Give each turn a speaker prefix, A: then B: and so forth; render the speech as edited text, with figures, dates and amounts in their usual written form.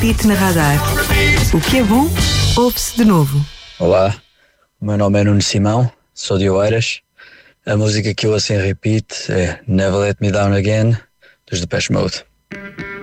A: repeat na Radar. O que é bom, ouve-se de novo.
B: Olá, o meu nome é Nuno Simão, sou de Oeiras. A música que eu ouço em repeat é Never Let Me Down Again, dos Depeche Mode.